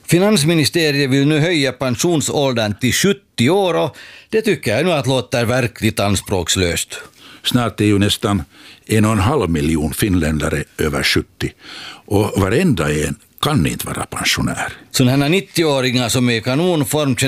Finansministeriet vill nu höja pensionsåldern till 70 år och det tycker jag nu att låter verkligt anspråkslöst. Snart är ju nästan 1,5 miljon finländare över 70 och varenda en kan inte vara pensionär. Sådana här 90-åringar som är i kanonform